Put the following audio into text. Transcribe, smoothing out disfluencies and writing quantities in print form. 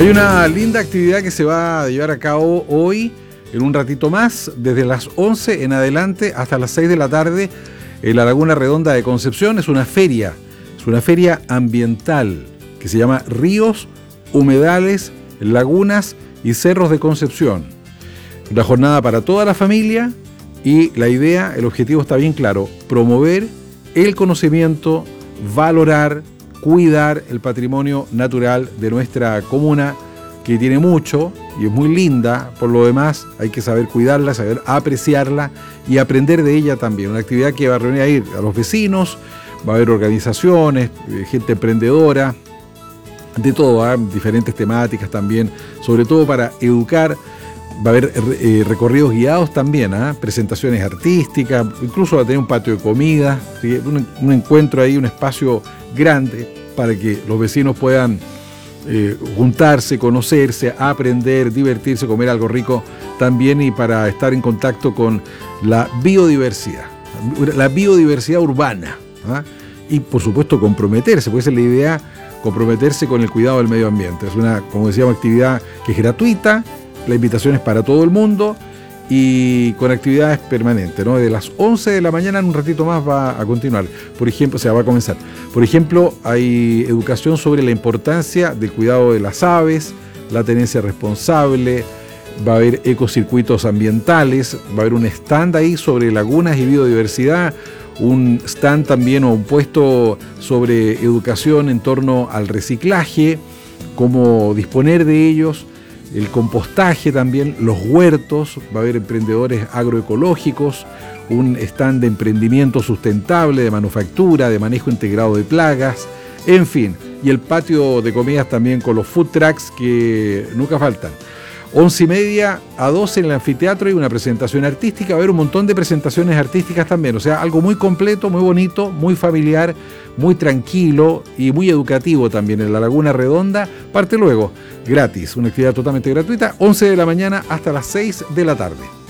Hay una linda actividad que se va a llevar a cabo hoy, en un ratito más, desde las 11 en adelante hasta las 6 de la tarde, en la Laguna Redonda de Concepción. Es una feria ambiental que se llama Ríos, Humedales, Lagunas y Cerros de Concepción. Una jornada para toda la familia y la idea, el objetivo está bien claro: promover el conocimiento, valorar, cuidar el patrimonio natural de nuestra comuna, que tiene mucho y es muy linda. Por lo demás, hay que saber cuidarla, saber apreciarla y aprender de ella también. Una actividad que va a reunir a los vecinos, va a haber organizaciones, gente emprendedora, de todo, diferentes temáticas también, sobre todo para educar. Va a haber recorridos guiados también, presentaciones artísticas, incluso va a tener un patio de comida, un encuentro ahí, un espacio grande para que los vecinos puedan juntarse, conocerse, aprender, divertirse, comer algo rico también, y para estar en contacto con la biodiversidad urbana, y por supuesto comprometerse, porque esa es la idea, comprometerse con el cuidado del medio ambiente. Es una, como decíamos, actividad que es gratuita. La invitación es para todo el mundo y con actividades permanentes, ¿no? De las 11 de la mañana, en un ratito más va a continuar. Por ejemplo, va a comenzar. Por ejemplo, hay educación sobre la importancia del cuidado de las aves, la tenencia responsable, va a haber ecocircuitos ambientales, va a haber un stand ahí sobre lagunas y biodiversidad, un stand también o un puesto sobre educación en torno al reciclaje, cómo disponer de ellos, el compostaje también, los huertos, va a haber emprendedores agroecológicos, un stand de emprendimiento sustentable, de manufactura, de manejo integrado de plagas, en fin, y el patio de comidas también con los food trucks que nunca faltan. 11:30 a 12 en el anfiteatro y una presentación artística. Va a haber un montón de presentaciones artísticas también, o sea, algo muy completo, muy bonito, muy familiar, muy tranquilo y muy educativo también en la Laguna Redonda. Parte luego, gratis, una actividad totalmente gratuita, 11 de la mañana hasta las 6 de la tarde.